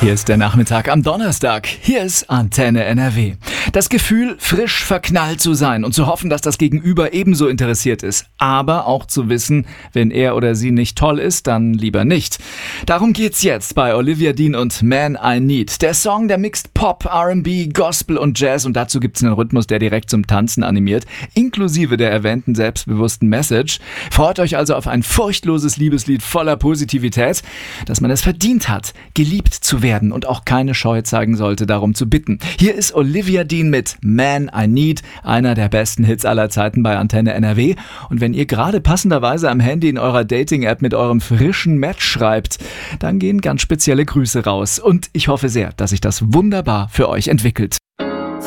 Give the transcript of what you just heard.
Hier ist der Nachmittag am Donnerstag. Hier ist Antenne NRW. Das Gefühl, frisch verknallt zu sein und zu hoffen, dass das Gegenüber ebenso interessiert ist. Aber auch zu wissen, wenn er oder sie nicht toll ist, dann lieber nicht. Darum geht's jetzt bei Olivia Dean und Man I Need. Der Song, der mixt Pop, R&B, Gospel und Jazz und dazu gibt's einen Rhythmus, der direkt zum Tanzen animiert, inklusive der erwähnten selbstbewussten Message. Freut euch also auf ein furchtloses Liebeslied voller Positivität, dass man es verdient hat, geliebt zu werden und auch keine Scheu zeigen sollte, darum zu bitten. Hier ist Olivia Dean mit Man I Need, einer der besten Hits aller Zeiten bei Antenne NRW. Und wenn ihr gerade passenderweise am Handy in eurer Dating-App mit eurem frischen Match schreibt, dann gehen ganz spezielle Grüße raus. Und ich hoffe sehr, dass sich das wunderbar für euch entwickelt.